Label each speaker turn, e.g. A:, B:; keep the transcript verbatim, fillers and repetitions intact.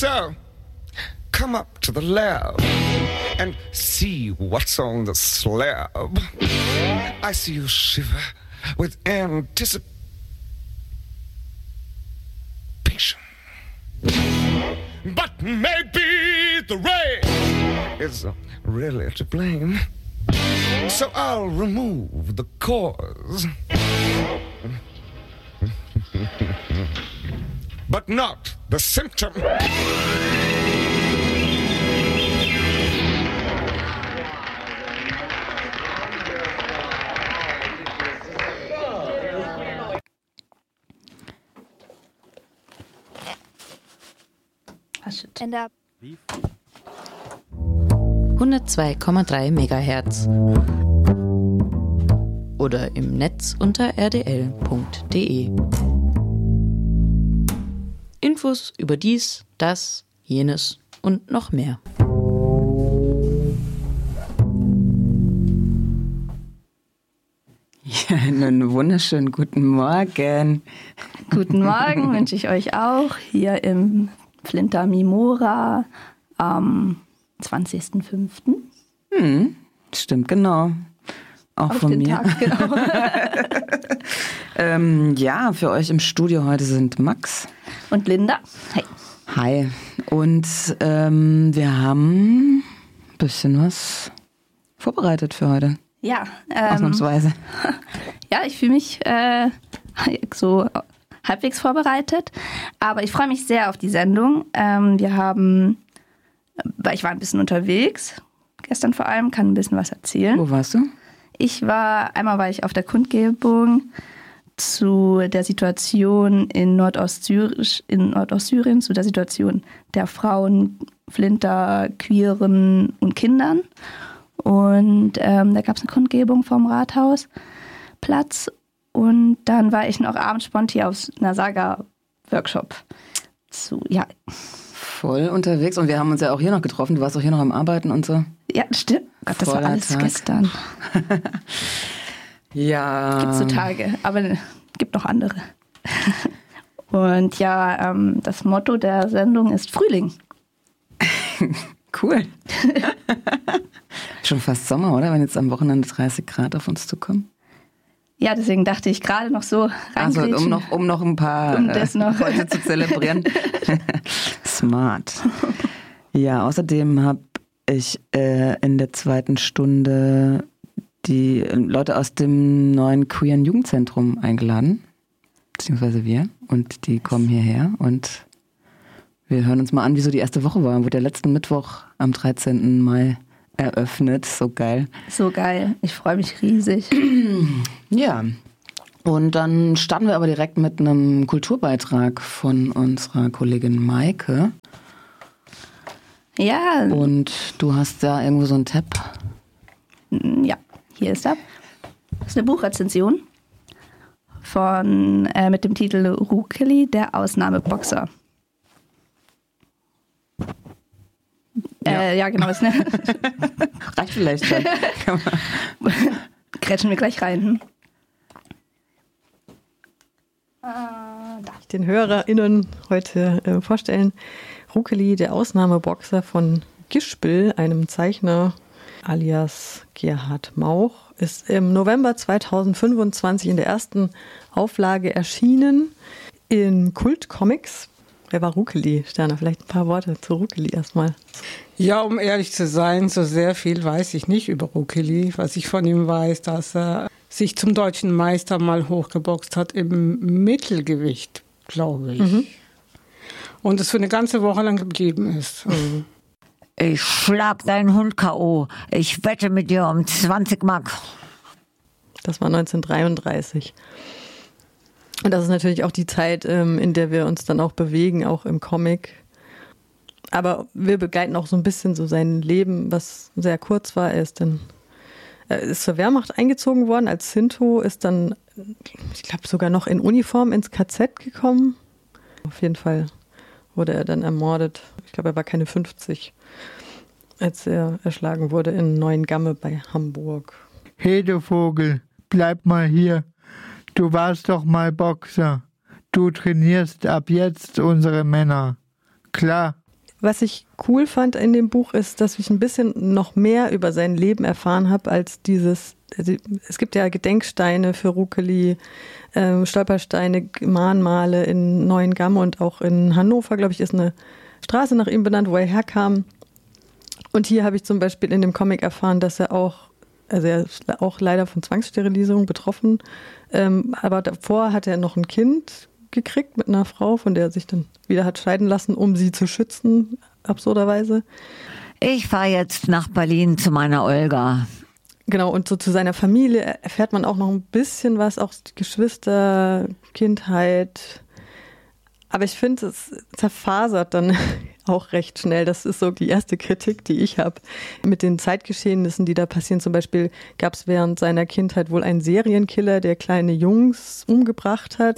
A: So, come up to the lab and see what's on the slab. I see you shiver with anticipation. But maybe the rain is really to blame. So I'll remove the cause. But not the symptom.
B: End up.
C: hundertzwei Komma drei Megahertz. Oder im Netz unter r d l punkt d e. Infos über dies, das, jenes und noch mehr.
D: Ja, einen wunderschönen guten Morgen.
B: Guten Morgen wünsche ich euch auch hier im Flinter Mimora am zwanzigsten fünften
D: Hm, stimmt, genau. Auch
B: Auf
D: von
B: den
D: mir.
B: Tag, genau.
D: ähm, ja, für euch im Studio heute sind Max
B: Und Linda. Hey.
D: Hi. Und ähm, wir haben ein bisschen was vorbereitet für heute.
B: Ja. Ähm,
D: Ausnahmsweise.
B: Ja, ich fühle mich äh, so halbwegs vorbereitet. Aber ich freue mich sehr auf die Sendung. Ähm, wir haben, weil ich war ein bisschen unterwegs, gestern vor allem, kann ein bisschen was erzählen.
D: Wo warst du?
B: Ich war, einmal war ich auf der Kundgebung zu der Situation in Nordostsyrien, in Nordostsyrien, zu der Situation der Frauen, Flinter, Queeren und Kindern. Und ähm, da gab es eine Kundgebung vom Rathausplatz. Und dann war ich noch abends spontan auf einer Saga-Workshop zu, ja.
D: Voll unterwegs. Und wir haben uns ja auch hier noch getroffen. Du warst auch hier noch am Arbeiten und so.
B: Ja, stimmt. Gott, das
D: Voller
B: war alles
D: Tag.
B: gestern.
D: Ja.
B: Gibt so Tage, aber gibt noch andere. Und ja, ähm, das Motto der Sendung ist Frühling.
D: Cool. Schon fast Sommer, oder? Wenn jetzt am Wochenende dreißig Grad auf uns zukommen.
B: Ja, deswegen dachte ich gerade noch so
D: Also
B: reingrätschen.
D: um noch, um noch ein paar
B: Um das noch.
D: äh, heute zu zelebrieren. Smart. Ja, außerdem habe ich äh, in der zweiten Stunde die Leute aus dem neuen Queeren Jugendzentrum eingeladen. Beziehungsweise wir. Und die kommen hierher und wir hören uns mal an, wie so die erste Woche war. Wurde der letzten Mittwoch am dreizehnten Mai eröffnet. So geil.
B: So geil. Ich freue mich riesig.
D: Ja. Und dann starten wir aber direkt mit einem Kulturbeitrag von unserer Kollegin Maike.
B: Ja.
D: Und du hast da irgendwo so einen Tab.
B: Ja, hier ist er. Das ist eine Buchrezension von, äh, mit dem Titel Rukeli, der Ausnahmeboxer. Ja, äh, ja genau. Ist, ne?
D: Reicht vielleicht schon.
B: Grätschen wir gleich rein. Hm?
E: Den HörerInnen heute äh, vorstellen. Rukeli, der Ausnahmeboxer von Gischbil, einem Zeichner alias Gerhard Mauch, ist im November zweitausendfünfundzwanzig in der ersten Auflage erschienen in Kult Comics. Wer war Rukeli? Sterner, vielleicht ein paar Worte zu Rukeli erstmal.
F: Ja, um ehrlich zu sein, so sehr viel weiß ich nicht über Rukeli. Was ich von ihm weiß, dass er sich zum deutschen Meister mal hochgeboxt hat im Mittelgewicht, glaube ich. Mhm. Und es für eine ganze Woche lang geblieben ist. Mhm.
G: Ich schlag deinen Hund K O. Ich wette mit dir um zwanzig Mark.
E: Das war neunzehnhundertdreiunddreißig. Und das ist natürlich auch die Zeit, in der wir uns dann auch bewegen, auch im Comic. Aber wir begleiten auch so ein bisschen so sein Leben, was sehr kurz war. Er ist dann er ist zur Wehrmacht eingezogen worden als Sinto, ist dann, ich glaube, sogar noch in Uniform ins K Z gekommen. Auf jeden Fall wurde er dann ermordet. Ich glaube, er war keine fünfzig, als er erschlagen wurde in Neuengamme bei Hamburg.
H: Hey, du Vogel, bleib mal hier. Du warst doch mal Boxer. Du trainierst ab jetzt unsere Männer. Klar.
E: Was ich cool fand in dem Buch ist, dass ich ein bisschen noch mehr über sein Leben erfahren habe als dieses, also es gibt ja Gedenksteine für Ruckeli, äh, Stolpersteine, Mahnmale in Neuengamme und auch in Hannover, glaube ich, ist eine Straße nach ihm benannt, wo er herkam. Und hier habe ich zum Beispiel in dem Comic erfahren, dass er auch, also er ist auch leider von Zwangssterilisierung betroffen, ähm, aber davor hat er noch ein Kind gekriegt mit einer Frau, von der er sich dann wieder hat scheiden lassen, um sie zu schützen, absurderweise.
G: Ich fahre jetzt nach Berlin zu meiner Olga.
E: Genau, und so zu seiner Familie erfährt man auch noch ein bisschen was, auch Geschwister, Kindheit. Aber ich finde, es zerfasert dann auch recht schnell. Das ist so die erste Kritik, die ich habe. Mit den Zeitgeschehnissen, die da passieren. Zum Beispiel gab es während seiner Kindheit wohl einen Serienkiller, der kleine Jungs umgebracht hat.